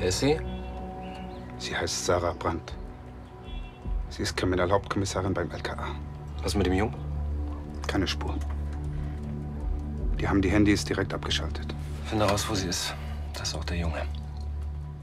Wer ist sie? Sie heißt Sarah Brandt. Sie ist Kriminalhauptkommissarin beim LKA. Was mit dem Jungen? Keine Spur. Die haben die Handys direkt abgeschaltet. Finde raus, wo sie ist. Das ist auch der Junge.